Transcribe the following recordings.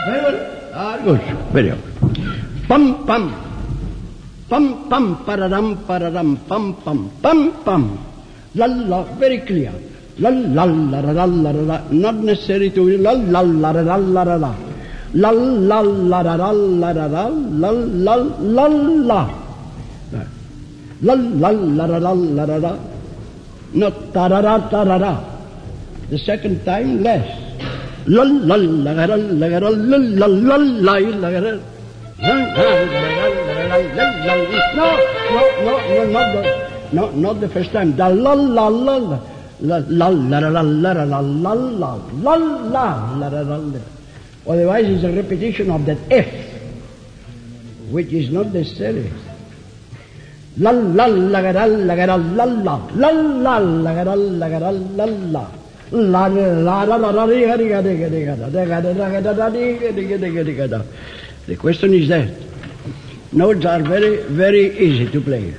Very well. Good. Very good. Pum, pum. Pum, pum, pararam, pararam, pum, pum, pum, pum. La, la, very clear. La, la, la, la, la, la. Not necessary to la, la, la, la, la, la, la. La, la, la, la, la, la, la, la, la, la, la, la. La, la, la, la, la, la, la. Not tarara, tarara. The second time, less. La, la, la, la, la, la, la, la, la, la, la, la. No, not the first time. The la la la la la la la la la la la la la la la. Otherwise, it's a repetition of that F, which is not necessary. La la la la la la la la la la la la la la la. La la la la. The question is that notes are very, very easy to play.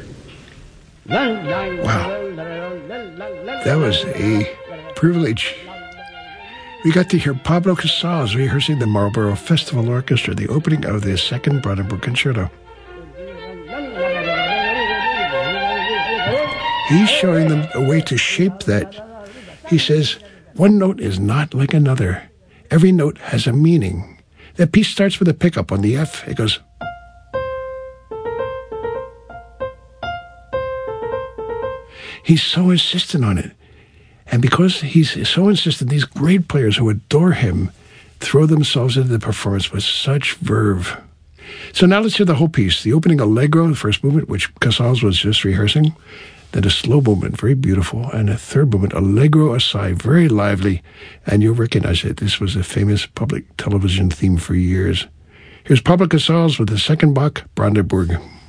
Wow. That was a privilege. We got to hear Pablo Casals rehearsing the Marlborough Festival Orchestra, the opening of the second Brandenburg Concerto. He's showing them a way to shape that. He says, one note is not like another. Every note has a meaning. That piece starts with a pickup on the F. It goes. He's so insistent on it. And because he's so insistent, these great players who adore him throw themselves into the performance with such verve. So now let's hear the whole piece. The opening allegro, the first movement, which Casals was just rehearsing. Then a slow movement, very beautiful. And a third movement, allegro assai, very lively. And you'll recognize it. This was a famous public television theme for years. Here's Pablo Casals with the second Bach, Brandenburg.